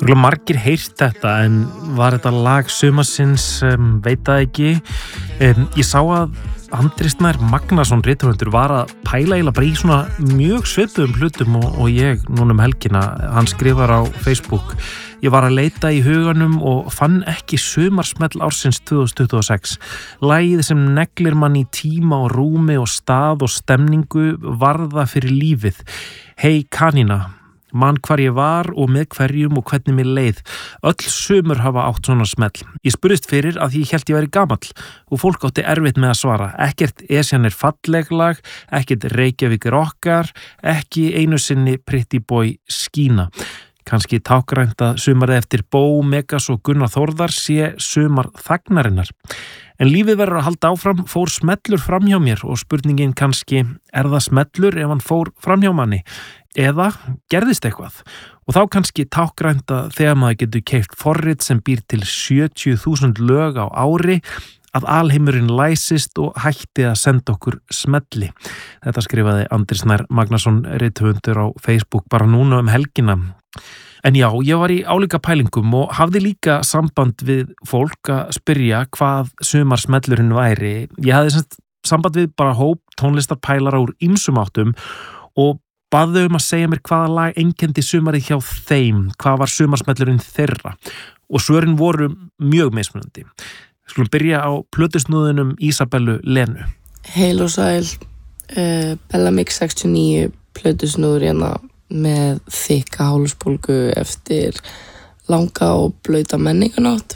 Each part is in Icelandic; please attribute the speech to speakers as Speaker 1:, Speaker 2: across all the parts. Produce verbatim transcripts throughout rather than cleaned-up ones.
Speaker 1: Örgulega margir heyrt þetta en var þetta lag sumarsins, um, veit það ekki. Um, ég sá að Andri Snær Magnason rithöfundur var að pæla eiginlega bara í svona mjög svipuðum hlutum og, og ég núna um helgina. Hann skrifar á Facebook: Ég var að leita í huganum og fann ekki sumarsmell ársins tvö þúsund tuttugu og sex. Lagið sem neglir mann í tíma og rúmi og stað og stemningu varða fyrir lífið. Hey kanína, man hvar ég var og með hverjum og hvernig mér leið. Öll sumur hafa átt svona smell. Ég spurðist fyrir að ég hélt ég væri gamall og fólk átti erfitt með að svara. Ekkert Esjan er falleg lag, ekkert Reykjavík er okkar, ekki einu sinni Pretty Boy Skína. Kanski tákrænt að sumarið eftir Bó, Megas og Gunnar Þórðar sé sumar þagnarinnar. En lífið verður að halda áfram, fór smellur framhjá mér og spurningin kannski, er það smellur ef hann fór framhjá manni? Eða gerðist eitthvað? Og þá kannski tákrænt að þegar maður getur keypt forrit sem býr til sjötíu þúsund lög á ári, að alheimurinn læsist og hætti að senda okkur smelli. Þetta skrifaði Andri Snær Magnason rithöfundur á Facebook bara núna um helgina. En já, ég var í álíka pælingum og hafði líka samband við fólk að spyrja hvað sumarsmellurinn væri. Ég hafði semst samband við bara hóp tónlistarpælara úr ýmsum áttum og bað þau um að segja mér hvaða lag einkenndi sumarið hjá þeim, hvað var sumarsmellurinn þeirra. Og svörin voru mjög mismunandi. Við skulum byrja á plötusnúðunum Ísabellu Lenu.
Speaker 2: Heil og sæl, uh, Bella Mix sextíu og níu plötusnúður hérna með þykka hálsbólgu eftir langa og blauta menningarnátt.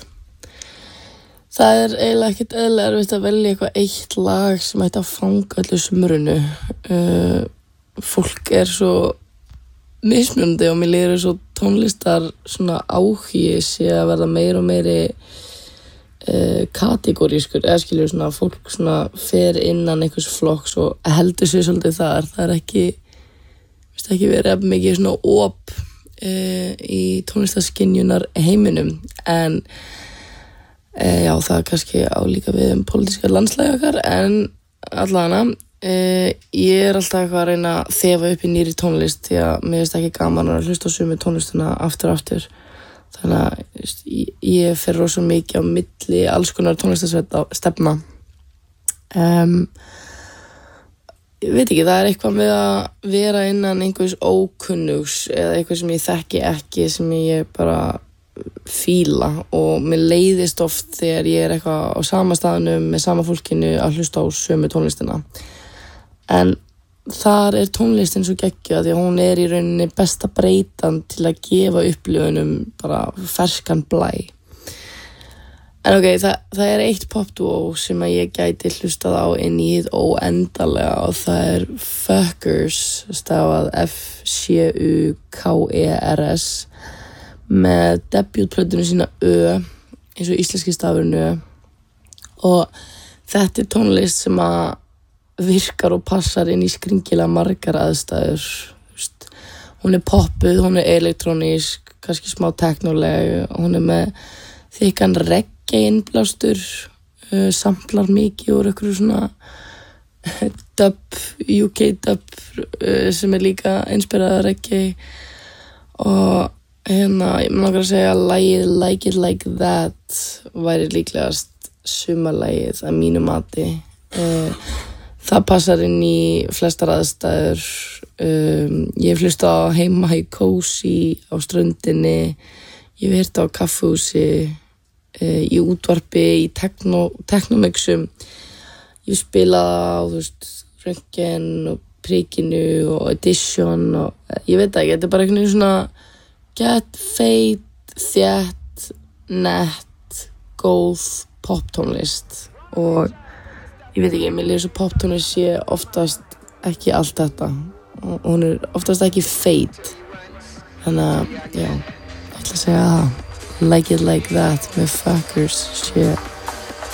Speaker 2: Það er eiginlega ekkert eðlilega erfitt að velja eitthvað eitt lag sem ætti að fanga öllu sumrunu. Uh, fólk er svo mismunandi og mér líður svo tónlistar svona áhugi sé að verða meir og meiri uh, kategorískur, eða skilur svona fólk svona fer innan einhvers flokks og heldur sig svolítið þar. Það er ekki ekki verið mikið svona op e, í tónlistarskynjunar heiminum en e, já, það er kannski álíka við um pólitískar landslægi okkar en allavega e, ég er alltaf eitthvað að reyna að þefa upp í nýri tónlist því að mér finnst ekki gaman að hlusta á sömu tónlistina aftur og aftur þannig að just, ég, ég fer rosa mikið á milli alls konar tónlistarstefna um, Ég veit ekki, það er eitthvað með að vera innan einhvers ókunnugs eða eitthvað sem ég þekki ekki sem ég bara fíla og mér leiðist oft þegar ég er eitthvað á sama staðnum með sama fólkinu að hlusta á sömu tónlistina. En þar er tónlistin svo geggjuð því að hún er í rauninni besta breytan til að gefa upplifunum bara ferskan blæ. En ok, það, það er eitt popduo sem að ég gæti hlustað á inn í hið óendalega og það er Fuckers, stafað F C U K E R S með debutplötunu sína Ö, eins og íslenski stafurinn Ö og þetta er tónlist sem að virkar og passar inn í skringilega margar aðstæður. Hún er poppuð, hún er elektrónísk, kannski smá teknoleg, hún er með þykkan regn innblástur, uh, samplar mikið úr einhverju svona dub, U K dub uh, sem er líka inspirað reggae og hérna, ég mun langar að segja að lagið Like It Like That væri líklegast sumarlagið að mínu mati. Uh, það passar inn í flestar aðstæður. Um, ég hef hlustað á heima í Cozy á ströndinni, ég hef heyrt á kaffihúsi, í útvarpi, í techno, technomixum. Ég spilaði á, þú veist, Röntgen og Prikinu og Edition og ég veit ekki, þetta er bara einhvern veginn svona get feit, þétt, nett, góð poptónlist og ég veit ekki, mér líður svo poptónlist sé oftast ekki allt þetta og hún er oftast ekki feit þannig að, já, ég ætla að segja það. Like It Like That með Fuckers, shit.